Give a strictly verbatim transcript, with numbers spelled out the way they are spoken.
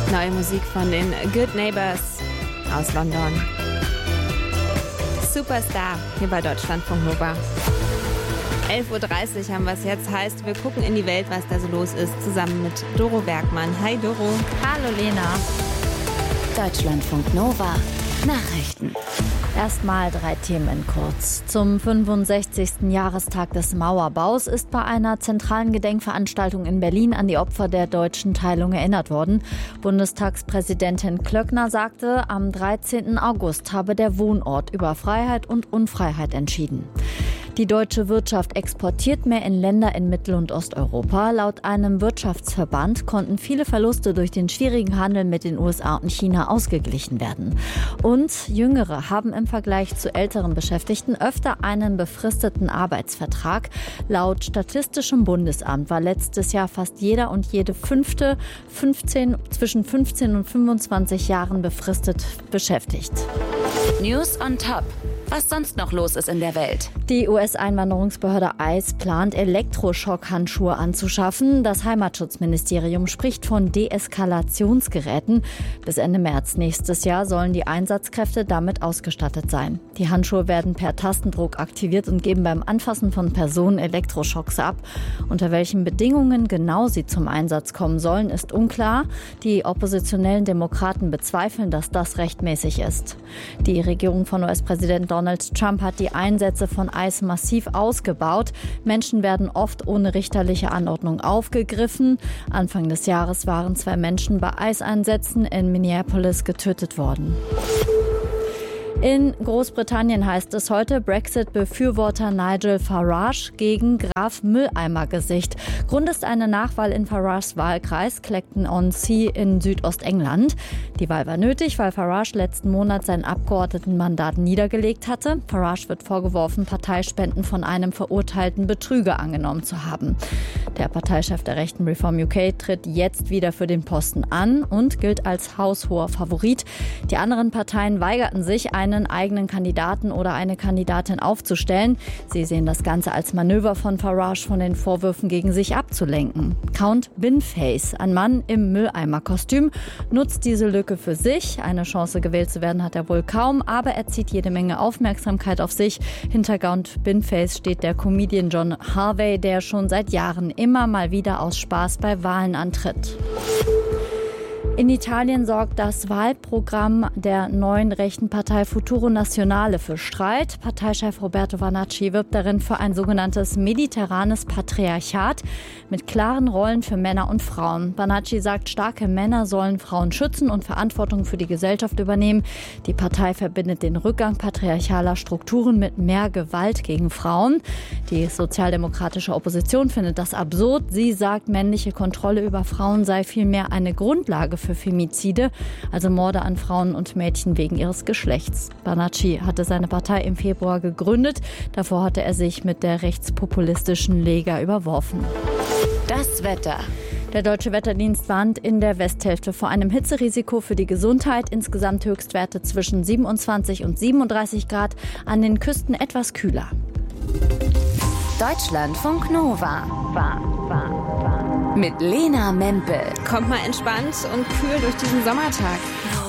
Neue Musik von den Good Neighbors aus London. Superstar hier bei Deutschlandfunk Nova. elf Uhr dreißig haben wir es jetzt, heißt, wir gucken in die Welt, was da so los ist, zusammen mit Doro Bergmann. Hi Doro. Hallo Lena. Deutschlandfunk Nova Nachrichten. Erstmal drei Themen kurz. Zum fünfundsechzigsten Jahrestag des Mauerbaus ist bei einer zentralen Gedenkveranstaltung in Berlin an die Opfer der deutschen Teilung erinnert worden. Bundestagspräsidentin Klöckner sagte, am dreizehnten August habe der Wohnort über Freiheit und Unfreiheit entschieden. Die deutsche Wirtschaft exportiert mehr in Länder in Mittel- und Osteuropa. Laut einem Wirtschaftsverband konnten viele Verluste durch den schwierigen Handel mit den U S A und China ausgeglichen werden. Und Jüngere haben im Vergleich zu älteren Beschäftigten öfter einen befristeten Arbeitsvertrag. Laut Statistischem Bundesamt war letztes Jahr fast jeder und jede fünfte fünfzehn, zwischen fünfzehn und fünfundzwanzig Jahren befristet beschäftigt. News on Top. Was sonst noch los ist in der Welt. Die U S-Einwanderungsbehörde I C E plant, Elektroschockhandschuhe anzuschaffen. Das Heimatschutzministerium spricht von Deeskalationsgeräten. Bis Ende März nächstes Jahr sollen die Einsatzkräfte damit ausgestattet sein. Die Handschuhe werden per Tastendruck aktiviert und geben beim Anfassen von Personen Elektroschocks ab. Unter welchen Bedingungen genau sie zum Einsatz kommen sollen, ist unklar. Die oppositionellen Demokraten bezweifeln, dass das rechtmäßig ist. Die Regierung von U S-Präsident Donald Trump hat die Einsätze von I C E massiv ausgebaut. Menschen werden oft ohne richterliche Anordnung aufgegriffen. Anfang des Jahres waren zwei Menschen bei I C E-Einsätzen in Minneapolis getötet worden. In Großbritannien heißt es heute, Brexit-Befürworter Nigel Farage gegen Graf Mülleimer-Gesicht. Grund ist eine Nachwahl in Farages Wahlkreis Clacton-on-Sea in Südostengland. Die Wahl war nötig, weil Farage letzten Monat sein Abgeordnetenmandat niedergelegt hatte. Farage wird vorgeworfen, Parteispenden von einem verurteilten Betrüger angenommen zu haben. Der Parteichef der rechten Reform U K tritt jetzt wieder für den Posten an und gilt als haushoher Favorit. Die anderen Parteien weigerten sich, einen eigenen Kandidaten oder eine Kandidatin aufzustellen. Sie sehen das Ganze als Manöver von Farage, von den Vorwürfen gegen sich abzulenken. Count Binface, ein Mann im Mülleimerkostüm, nutzt diese Lücke für sich. Eine Chance, gewählt zu werden, hat er wohl kaum, aber er zieht jede Menge Aufmerksamkeit auf sich. Hinter Count Binface steht der Comedian John Harvey, der schon seit Jahren immer mal wieder aus Spaß bei Wahlen antritt. In Italien sorgt das Wahlprogramm der neuen rechten Partei Futuro Nazionale für Streit. Parteichef Roberto Vanacci wirbt darin für ein sogenanntes mediterranes Patriarchat mit klaren Rollen für Männer und Frauen. Vanacci sagt, starke Männer sollen Frauen schützen und Verantwortung für die Gesellschaft übernehmen. Die Partei verbindet den Rückgang patriarchaler Strukturen mit mehr Gewalt gegen Frauen. Die sozialdemokratische Opposition findet das absurd. Sie sagt, männliche Kontrolle über Frauen sei vielmehr eine Grundlage für für Femizide, also Morde an Frauen und Mädchen wegen ihres Geschlechts. Vanacci hatte seine Partei im Februar gegründet. Davor hatte er sich mit der rechtspopulistischen Lega überworfen. Das Wetter. Der Deutsche Wetterdienst warnt in der Westhälfte vor einem Hitzerisiko für die Gesundheit. Insgesamt Höchstwerte zwischen siebenundzwanzig und siebenunddreißig Grad, an den Küsten etwas kühler. Deutschlandfunk Nova. War, war, war. Mit Lena Mempel. Kommt mal entspannt und kühl durch diesen Sommertag.